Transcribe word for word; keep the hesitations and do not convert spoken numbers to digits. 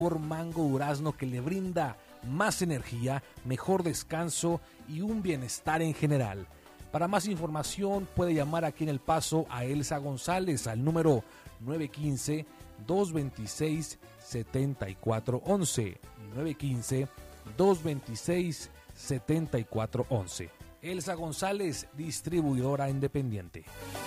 por mango durazno que le brinda más energía, mejor descanso y un bienestar en general. Para más información puede llamar aquí en El Paso a Elsa González al número nueve uno cinco, dos dos seis, siete cuatro uno uno, nueve uno cinco, dos dos seis, siete cuatro uno uno. Elsa González, distribuidora independiente.